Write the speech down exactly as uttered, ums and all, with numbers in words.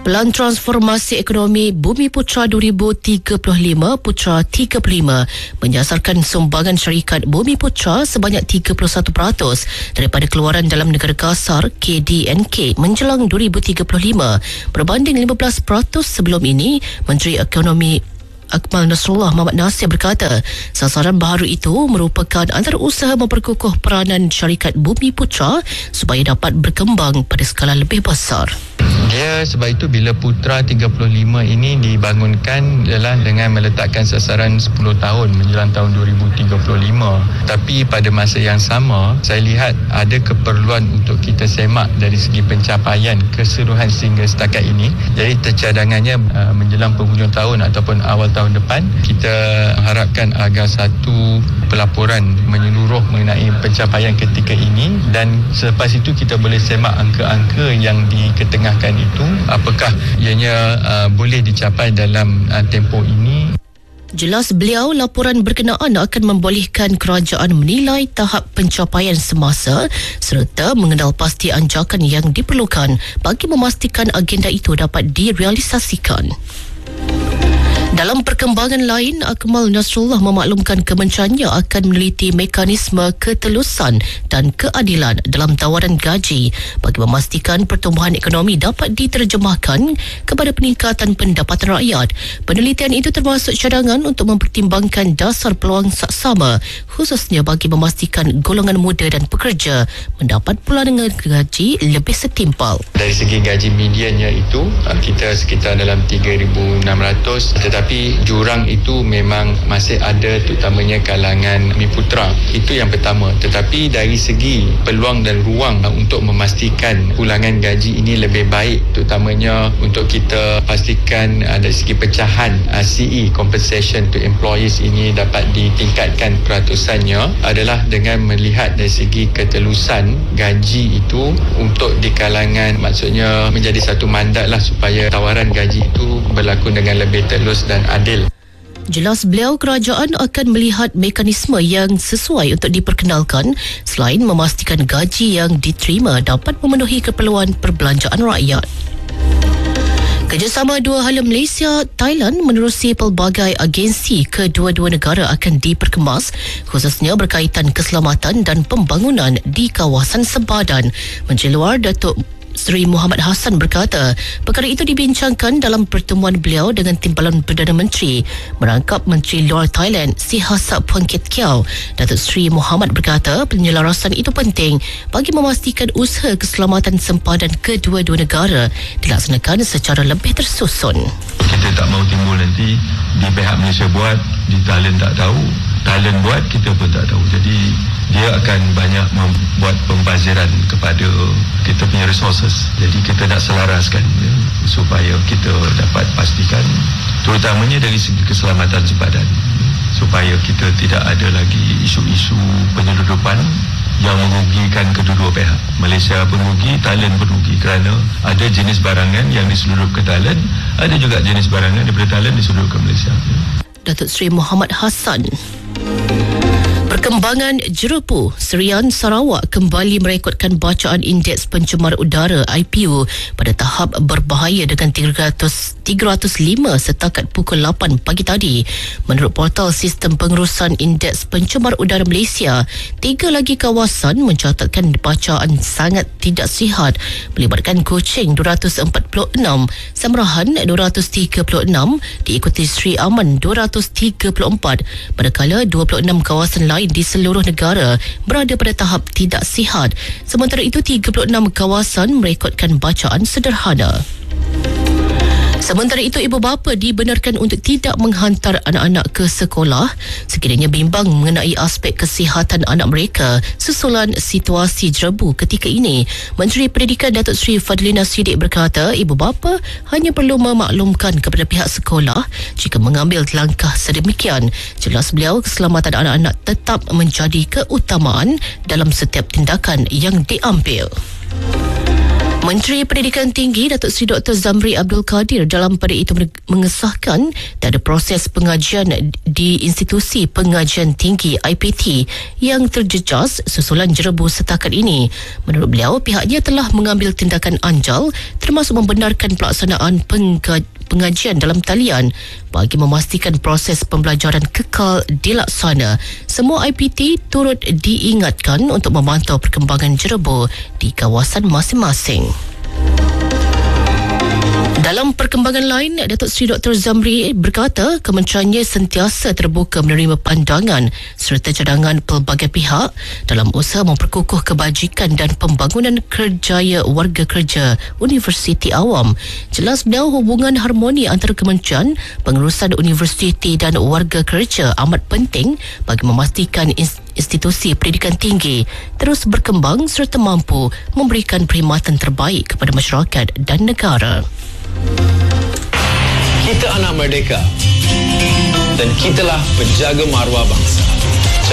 Pelan Transformasi Ekonomi Bumi Putra dua ribu tiga puluh lima Putra tiga puluh lima menyasarkan sumbangan syarikat Bumi Putra sebanyak tiga puluh satu peratus daripada keluaran dalam negara kasar K D N K menjelang dua ribu tiga puluh lima berbanding lima belas peratus sebelum ini. Menteri Ekonomi Akmal Nasrullah Mohamad Nasir berkata sasaran baharu itu merupakan antara usaha memperkukuh peranan syarikat Bumi Putra supaya dapat berkembang pada skala lebih besar. Dia sebab itu bila Putra tiga puluh lima ini dibangunkan ialah dengan meletakkan sasaran sepuluh tahun menjelang tahun dua ribu tiga puluh lima. Tapi pada masa yang sama, saya lihat ada keperluan untuk kita semak dari segi pencapaian keseluruhan sehingga setakat ini. Jadi tercadangannya uh, menjelang penghujung tahun ataupun awal tahun depan, kita harapkan agar satu pelaporan menyeluruh mengenai pencapaian ketika ini, dan selepas itu kita boleh semak angka-angka yang diketengahkan itu, apakah ianya uh, boleh dicapai dalam uh, tempoh ini. Jelas beliau, laporan berkenaan akan membolehkan kerajaan menilai tahap pencapaian semasa serta mengenal pasti anjakan yang diperlukan bagi memastikan agenda itu dapat direalisasikan. Dalam perkembangan lain, Akmal Nasrullah memaklumkan kementeriannya akan meneliti mekanisme ketelusan dan keadilan dalam tawaran gaji bagi memastikan pertumbuhan ekonomi dapat diterjemahkan kepada peningkatan pendapatan rakyat. Penelitian itu termasuk cadangan untuk mempertimbangkan dasar peluang saksama, khususnya bagi memastikan golongan muda dan pekerja mendapat pulangan gaji lebih setimpal. Dari segi gaji mediannya itu, kita sekitar dalam tiga ribu enam ratus, tetapi Tapi jurang itu memang masih ada, terutamanya kalangan Bumi Putra. Itu yang pertama. Tetapi dari segi peluang dan ruang untuk memastikan pulangan gaji ini lebih baik, terutamanya untuk kita pastikan dari segi pecahan C E, compensation to employees, ini dapat ditingkatkan peratusannya, adalah dengan melihat dari segi ketelusan gaji itu untuk di kalangan, maksudnya menjadi satu mandat lah supaya tawaran gaji itu berlaku dengan lebih telus dan adil. Jelas beliau, kerajaan akan melihat mekanisme yang sesuai untuk diperkenalkan selain memastikan gaji yang diterima dapat memenuhi keperluan perbelanjaan rakyat. Kerjasama dua hala Malaysia, Thailand menerusi pelbagai agensi kedua-dua negara akan diperkemas, khususnya berkaitan keselamatan dan pembangunan di kawasan sempadan. Menteri Luar Datuk Seri Muhammad Hassan berkata perkara itu dibincangkan dalam pertemuan beliau dengan Timbalan Perdana Menteri merangkap Menteri Luar Thailand Sihasak Phuangkit Kiau. Datuk Seri Muhammad berkata penyelarasan itu penting bagi memastikan usaha keselamatan sempadan kedua-dua negara dilaksanakan secara lebih tersusun. Kita tak mahu timbul nanti di pihak Malaysia buat, di Thailand tak tahu, Thailand buat, kita pun tak tahu. Jadi dia akan banyak membuat pembaziran kepada kita punya resources. Jadi kita nak selaraskan ya, supaya kita dapat pastikan, terutamanya dari segi keselamatan sempadan, supaya kita tidak ada lagi isu-isu penyeludupan yang merugikan kedua-dua pihak. Malaysia pun rugi, Thailand pun rugi, kerana ada jenis barangan yang diseludup ke Thailand, ada juga jenis barangan daripada Thailand diseludup ke Malaysia. Datuk Seri Muhammad Hassan. Perkembangan Jerupu, Serian Sarawak kembali merekodkan bacaan Indeks Pencemar Udara I P U pada tahap berbahaya dengan tiga ratus lima setakat pukul lapan pagi tadi. Menurut portal Sistem Pengurusan Indeks Pencemar Udara Malaysia, tiga lagi kawasan mencatatkan bacaan sangat tidak sihat melibatkan Kuching dua ratus empat puluh enam, Samrahan dua ratus tiga puluh enam, diikuti Sri Aman dua ratus tiga puluh empat, manakala dua puluh enam kawasan lain di seluruh negara berada pada tahap tidak sihat. Sementara itu, tiga puluh enam kawasan merekodkan bacaan sederhana. Sementara itu, ibu bapa dibenarkan untuk tidak menghantar anak-anak ke sekolah sekiranya bimbang mengenai aspek kesihatan anak mereka susulan situasi jerebu ketika ini. Menteri Pendidikan Datuk Seri Fadlina Siddiq berkata ibu bapa hanya perlu memaklumkan kepada pihak sekolah jika mengambil langkah sedemikian. Jelas beliau, keselamatan anak-anak tetap menjadi keutamaan dalam setiap tindakan yang diambil. Menteri Pendidikan Tinggi Datuk Seri Doktor Zamri Abdul Kadir dalam pada itu mengesahkan tak ada proses pengajian di institusi pengajian tinggi I P T yang terjejas susulan jerebu setakat ini. Menurut beliau, pihaknya telah mengambil tindakan anjal termasuk membenarkan pelaksanaan pengaj- pengajian dalam talian bagi memastikan proses pembelajaran kekal dilaksana. Semua I P T turut diingatkan untuk memantau perkembangan jerebu di kawasan masing-masing. Dalam perkembangan lain, Datuk Seri Doktor Zamri berkata kementeriannya sentiasa terbuka menerima pandangan serta cadangan pelbagai pihak dalam usaha memperkukuh kebajikan dan pembangunan kerjaya warga kerja Universiti Awam. Jelas beliau, hubungan harmoni antara kementerian, pengurusan universiti dan warga kerja amat penting bagi memastikan institusi pendidikan tinggi terus berkembang serta mampu memberikan perkhidmatan terbaik kepada masyarakat dan negara. Kita anak merdeka dan kitalah penjaga maruah bangsa.